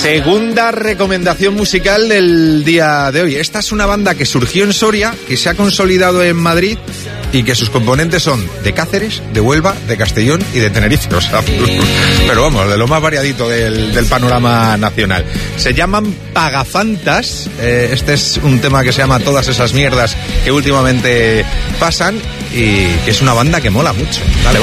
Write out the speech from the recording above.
Segunda recomendación musical del día de hoy. Esta es una banda que surgió en Soria, que se ha consolidado en Madrid y que sus componentes son de Cáceres, de Huelva, de Castellón y de Tenerife. O sea, pero vamos, de lo más variadito del panorama nacional. Se llaman Pagafantas. Este es un tema que se llama Todas esas mierdas que últimamente pasan y que es una banda que mola mucho. Dale, va.